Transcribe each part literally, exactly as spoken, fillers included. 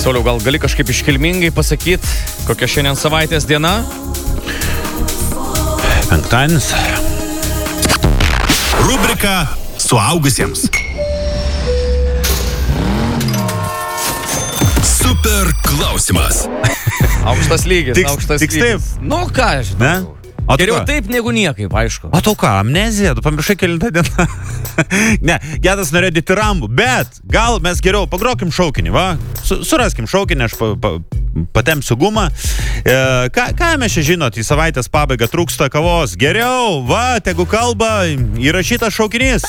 Sauliau, gal gali kažkaip iškilmingai pasakyti, kokia šiandien savaitės diena? Penktadienis. Rubrika suaugusiems. Super klausimas. Aukštas lygis, Tiks- aukštas tiks lygis. taip. Nu ką, žinau. Ne? O tu Geriau ką? taip negu niekaip, aišku. O tau ką, amnezija, tu pamiršai kelintą dieną. Ne, Gedas norėjo dėti rambų, bet gal mes geriau pagrokim šaukinį, va? Su, suraskim šaukinį, aš pa, pa, patempsiu gumą. E, ką, ką mes čia žinot, į savaitės pabaigą trūksta kavos. Geriau, va, tegu kalba, įrašytas šaukinys.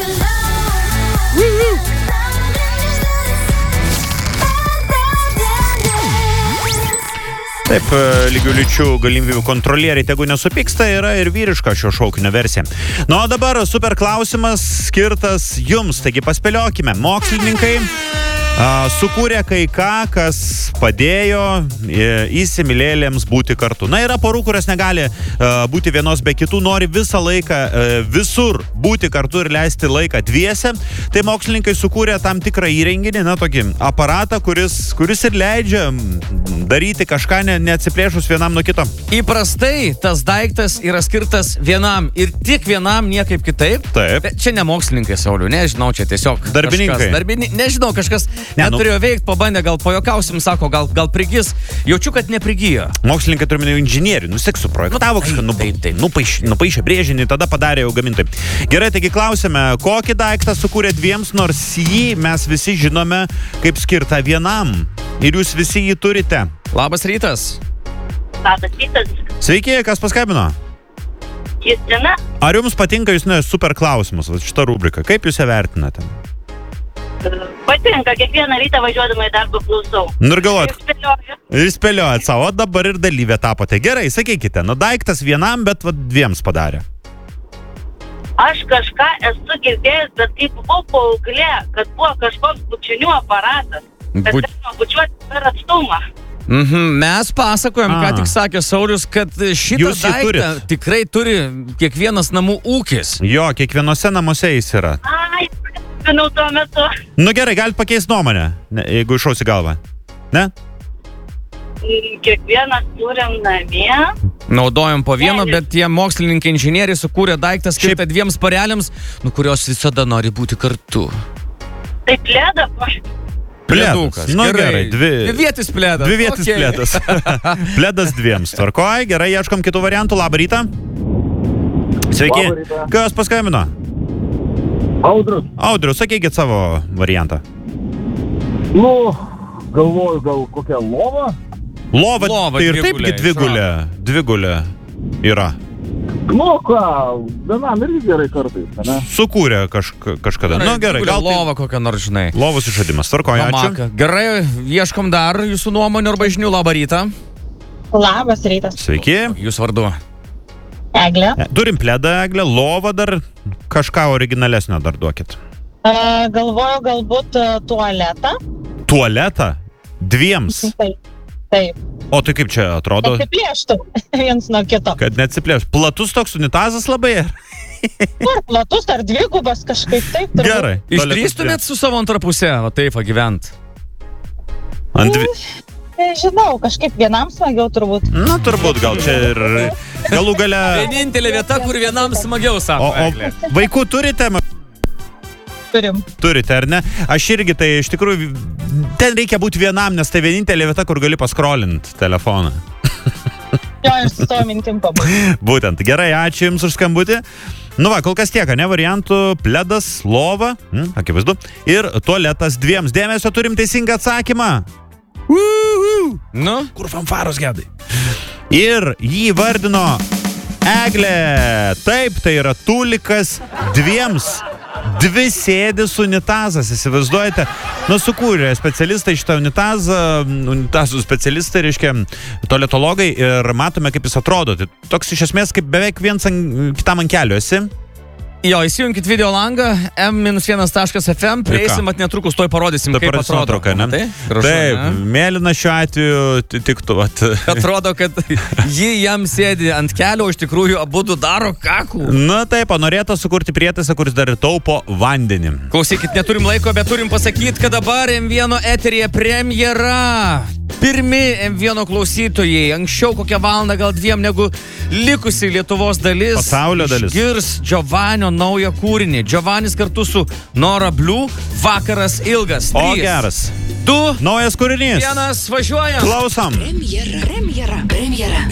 Taip, lygių lyčių galimybių kontrolieriai, tegu nesupyksta, yra ir vyriška šio šaukinio versija. Nu, o dabar super klausimas skirtas jums, taigi paspėliokime. Mokslininkai a, sukūrė kai ką, kas padėjo e, įsimylėlėms būti kartu. Na, yra porų, kurios negali e, būti vienos be kitų, nori visą laiką e, visur būti kartu ir leisti laiką dviese. Tai mokslininkai sukūrė tam tikrą įrenginį, na, tokį aparatą, kuris, kuris ir leidžia daryti kažką ne, neatsiplėšus vienam nuo kito. Įprastai tas daiktas yra skirtas vienam ir tik vienam, niekaip kitaip. Taip. Bet čia ne mokslininkai, Sauliau, nežinau, čia tiesiog Darbininkai. kažkas, darbini, nežinau, kažkas Ne, nu- neturėjo veikti, pabandė, gal pajokausim, sako, gal, gal prigis. Jaučiu, kad neprigijo. Mokslininkai turime inžinierių, nu, sek suprojektavo kažką, nu, taip, taip. nupaišė, nupaišė brėžinį, tada padarė jau gamintojai. Gerai, taigi klausime, kokį daiktą sukūrė dviems, nors jį mes visi žinome kaip skirtą vienam. Ir jūs visi jį turite. Labas rytas. Labas rytas, Sveiki, kas paskambino? Justina. Ar jums patinka jūs ne super klausimus, va, šitą rubriką? Kaip jūs ją vertinate? Patinka, kiekvieną rytą važiuodama į darbą klausau. Nu ir galvojat, Ir spėlioju. ir spėliojat savo, o dabar ir dalyvė tapote. Gerai, sakykite, nu daiktas vienam, bet va, dviems padarė. Aš kažką esu girdėjęs, bet kai buvau paauglė, kad buvo kažkoks bučinių aparatas. Kad Bu- galima bučiuoti per atstumą. Mhm, mes pasakojam, A. ką tik sakė Saulius, kad šitą Jūs jį daiktą turit? tikrai turi kiekvienas namų ūkis. Jo, kiekvienose namuose jis yra. Ai, žinau tuo metu. Nu gerai, galit pakeisti nuomonę, ne, jeigu iššausi galvą. Ne? Mm, Kiekvienas turim namie. Naudojam po vieną, Ne, bet tie mokslininkai inžinieriai sukūrė daiktą skirtą dviems parelėms, nu, kurios visada nori būti kartu. Tai plėda, Pledas. Nu gerai, dvi... Dvivietis pledas. Dvi vietis Okei. pledas. Pledas dviems. Tvarkoj, gerai, ieškom kitų variantų. Labą rytą. Sveiki. Labą rytą. Kas paskambino? Audrius, Audrius, sakykit savo variantą. nu, galvoju, gal kokią lovą? Lova, Lova tai ir dvigulė, taipgi dvigulė. Dvigulė yra. Nu, ką, vienam irgi gerai kartais, ne? Sukūrė kažka, kažkada. Nu gerai, gal tai Lova kokią nors, žinai. lovos išradimas. Tvarkoj, ačiū. Hamaka. Gerai, ieškom dar jūsų nuomonių arba žinių. Labą rytą. Labas rytas, Sveiki. Jūs vardu. Eglė. E, Turim pledą, Eglę, lovą dar kažką originalesnio dar duokit. E, galvoju galbūt e, tualetą. Tualetą? Dviems. Taip. Taip. O tai kaip čia atrodo? Atsiplėštų viens nuo kito. Kad neatsiplėš. Platus toks unitazas labai. Ar platus, ar dvigubas kažkaip taip. turbūt. Gerai. Išdrįstumėt su savo antrą pusę, o taip, gyvent. Ant dvi... Nežinau, kažkaip vienam smagiau turbūt. Na, turbūt gal čia ir galų gale... Vienintelė vieta, kur vienam smagiau, O, sako. o Eglė. vaikų turite? ma- Turim. Turite, ar ne? Aš irgi, tai iš tikrųjų, ten reikia būti vienam, nes tai vienintelė vieta, kur gali paskrolinti telefoną. Jo, ir su to mintim pabūti. Būtent. Gerai, ačiū Jums už skambutį. Nu va, kol kas tiek, ne, variantų pledas, lova, hm, akivaizdu, ir tualetas dviems. Dėmesio, turim teisingą atsakymą. Nu, Kur fanfaros, Gedai? Ir jį vardino Eglė. Taip, tai yra tulikas dviems. Dvi sėdis unitazas, įsivaizduojate? Nu, sukūrė specialistai šitą unitazą, unitazų specialistai, reiškia, tualetologai, ir matome, kaip jis atrodo. Tai toks iš esmės, kaip beveik viens an, kitam ant kelio esi. Jo, įsijunkit video langą em vienas taškas ef em, prieisim, mat netrukus toj parodysim, Tu kaip parodys atrodo. nuotrauką, ne? Tai, gražu, Taip, ne? mėlyna šiuo atveju t- tiktų. Vat. Atrodo, kad ji jam sėdi ant kelio, o iš tikrųjų abudu daro kakų. Na taip, o norėtų sukurti prietaisą, kuris dar ir taupo vandenį. Klausykit, neturim laiko, bet turim pasakyti, kad dabar em vienas eteryje premjera. Pirmi em vienas klausytojai, anksčiau kokią valandą, gal dviem, negu likusi Lietuvos dalis. Pasaulio dalis. Girs Giovanio naują kūrinį. Giovanis kartu su Nora Blue, Vakaras ilgas. O Trys, geras. Du, Naujas kūrinys. vienas, važiuojam. Klausom. Premjera. Premjera. Premjera.